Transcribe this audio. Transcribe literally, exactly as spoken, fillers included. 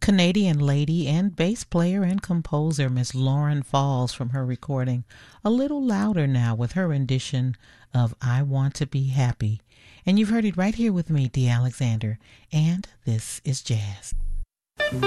Canadian lady and bass player and composer Miss Lauren Falls from her recording A Little Louder now with her rendition of I Want to Be Happy. And you've heard it right here with me, Dee Alexander, and this is Jazz.